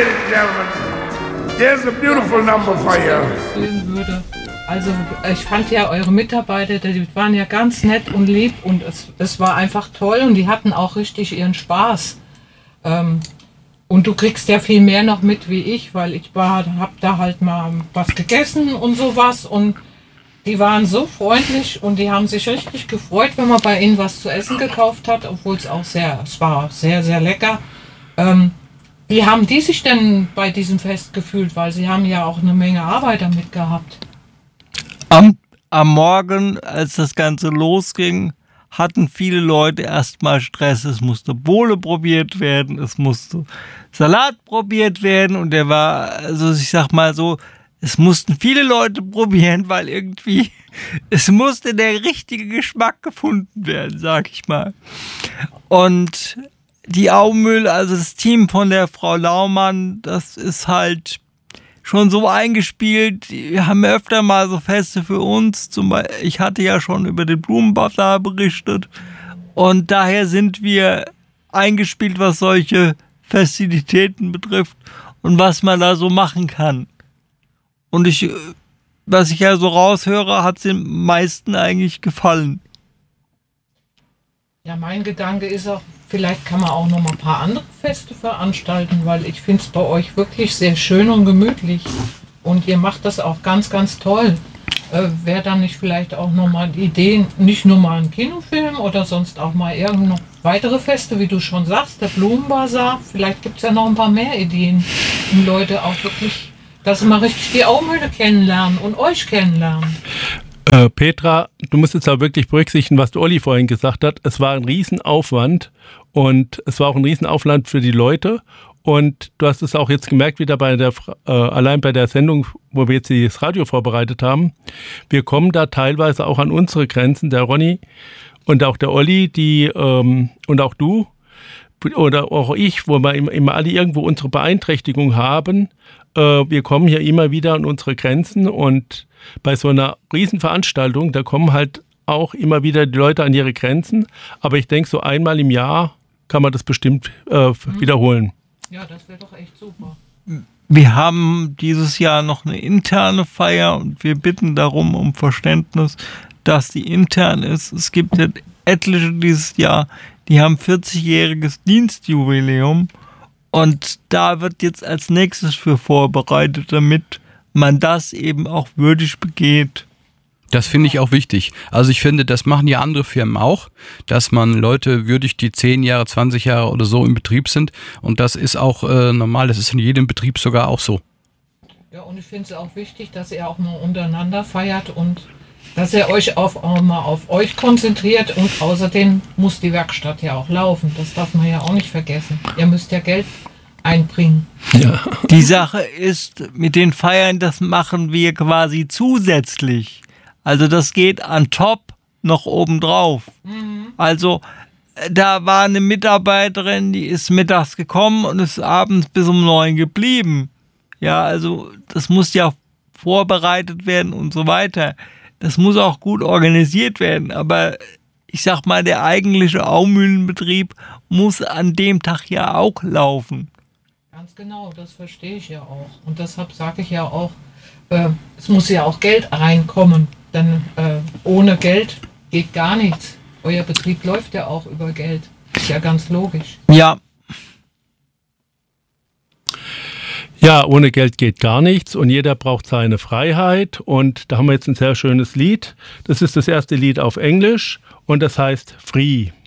ladies and gentlemen, there's a beautiful number for you. Also ich fand ja eure Mitarbeiter, die waren ja ganz nett und lieb und es war einfach toll und die hatten auch richtig ihren Spaß. Und du kriegst ja viel mehr noch mit wie ich, weil ich hab da halt mal was gegessen und sowas und die waren so freundlich und die haben sich richtig gefreut, wenn man bei ihnen was zu essen gekauft hat, obwohl es war sehr, sehr lecker. Wie haben die sich denn bei diesem Fest gefühlt? Weil sie haben ja auch eine Menge Arbeit damit gehabt. Am Morgen, als das Ganze losging, hatten viele Leute erstmal Stress. Es musste Bowle probiert werden, es musste Salat probiert werden und der war, also ich sag mal so, es mussten viele Leute probieren, weil irgendwie, es musste der richtige Geschmack gefunden werden, sag ich mal. Und die Aumühle, also das Team von der Frau Laumann, das ist halt schon so eingespielt. Wir haben öfter mal so Feste für uns. Ich hatte ja schon über den Blumenbazar berichtet. Und daher sind wir eingespielt, was solche Festivitäten betrifft und was man da so machen kann. Und was ich ja so raushöre, hat es den meisten eigentlich gefallen. Ja, mein Gedanke ist auch, vielleicht kann man auch noch mal ein paar andere Feste veranstalten, weil ich finde es bei euch wirklich sehr schön und gemütlich. Und ihr macht das auch ganz, ganz toll. Wäre dann nicht vielleicht auch noch mal Ideen, nicht nur mal ein Kinofilm oder sonst auch mal irgendeine weitere Feste, wie du schon sagst, der Blumenbazar. Vielleicht gibt es ja noch ein paar mehr Ideen, um Leute auch wirklich, dass sie mal richtig die Aumühle kennenlernen und euch kennenlernen. Petra, du musst jetzt auch wirklich berücksichtigen, was der Olli vorhin gesagt hat. Es war ein Riesenaufwand und es war auch ein Riesenaufwand für die Leute. Und du hast es auch jetzt gemerkt, wieder allein bei der Sendung, wo wir jetzt das Radio vorbereitet haben. Wir kommen da teilweise auch an unsere Grenzen. Der Ronny und auch der Olli, und auch du oder auch ich, wo wir immer alle irgendwo unsere Beeinträchtigung haben. Wir kommen hier immer wieder an unsere Grenzen und bei so einer Riesenveranstaltung, da kommen halt auch immer wieder die Leute an ihre Grenzen. Aber ich denke, so einmal im Jahr kann man das bestimmt wiederholen. Ja, das wäre doch echt super. Wir haben dieses Jahr noch eine interne Feier und wir bitten darum um Verständnis, dass die intern ist. Es gibt ja etliche dieses Jahr, die haben 40-jähriges Dienstjubiläum und da wird jetzt als nächstes für vorbereitet, damit man das eben auch würdig begeht. Das finde ich auch wichtig. Also ich finde, das machen ja andere Firmen auch, dass man Leute würdigt, die 10 Jahre, 20 Jahre oder so im Betrieb sind. Und das ist auch normal, das ist in jedem Betrieb sogar auch so. Ja, und ich finde es auch wichtig, dass ihr auch mal untereinander feiert und dass ihr euch auch mal auf euch konzentriert. Und außerdem muss die Werkstatt ja auch laufen. Das darf man ja auch nicht vergessen. Ihr müsst ja Geld einbringen. Ja. Die Sache ist, mit den Feiern, das machen wir quasi zusätzlich. Also das geht on top noch obendrauf. Mhm. Also da war eine Mitarbeiterin, die ist mittags gekommen und ist abends bis um 9 geblieben. Ja, also das muss ja vorbereitet werden und so weiter. Das muss auch gut organisiert werden. Aber ich sag mal, der eigentliche Aumühlenbetrieb muss an dem Tag ja auch laufen. Ganz genau, das verstehe ich ja auch. Und deshalb sage ich ja auch, es muss ja auch Geld reinkommen. Denn ohne Geld geht gar nichts. Euer Betrieb läuft ja auch über Geld. Ist ja ganz logisch. Ja. Ja, ohne Geld geht gar nichts und jeder braucht seine Freiheit. Und da haben wir jetzt ein sehr schönes Lied. Das ist das erste Lied auf Englisch und das heißt Free.